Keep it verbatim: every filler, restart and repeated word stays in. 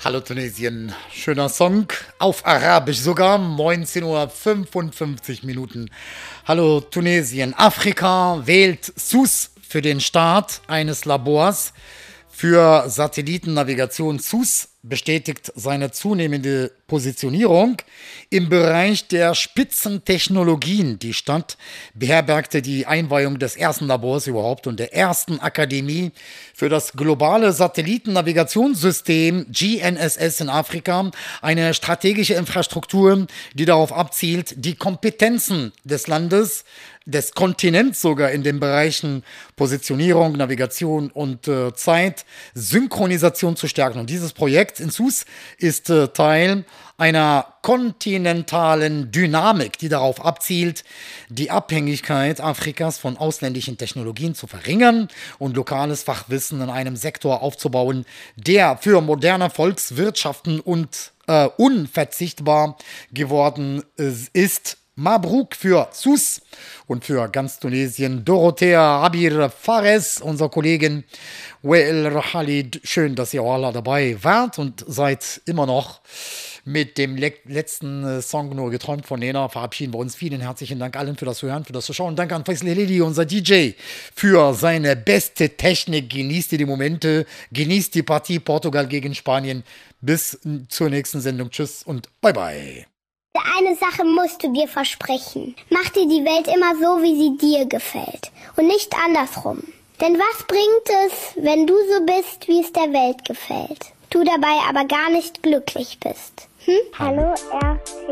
Hallo Tunesien, schöner Song, auf Arabisch sogar, neunzehn Uhr fünfundfünfzig Minuten. Hallo Tunesien, Afrika wählt S U S für den Start eines Labors für Satellitennavigation. S U S bestätigt seine zunehmende Positionierung im Bereich der Spitzentechnologien. Die Stadt beherbergte die Einweihung des ersten Labors überhaupt und der ersten Akademie für das globale Satellitennavigationssystem G N S S in Afrika, eine strategische Infrastruktur, die darauf abzielt, die Kompetenzen des Landes, des Kontinents sogar in den Bereichen Positionierung, Navigation und äh, Zeit, Synchronisation zu stärken. Und dieses Projekt in S U S ist äh, Teil einer kontinentalen Dynamik, die darauf abzielt, die Abhängigkeit Afrikas von ausländischen Technologien zu verringern und lokales Fachwissen in einem Sektor aufzubauen, der für moderne Volkswirtschaften und äh, unverzichtbar geworden äh, ist. Mabruk für S U S und für ganz Tunesien. Dorothea Abir Fares, unsere Kollegin. Wael Rahalid, schön, dass ihr alle dabei wart und seid immer noch. Mit dem le- letzten Song Nur geträumt von Nena verabschieden wir uns. Vielen herzlichen Dank allen für das Hören, für das Zuschauen. Danke an Faisal Lili, unser D J, für seine beste Technik. Genießt ihr die Momente, genießt die Partie Portugal gegen Spanien. Bis zur nächsten Sendung. Tschüss und bye bye. Eine Sache musst du dir versprechen. Mach dir die Welt immer so, wie sie dir gefällt. Und nicht andersrum. Denn was bringt es, wenn du so bist, wie es der Welt gefällt? Du dabei aber gar nicht glücklich bist. Hm? Hallo R C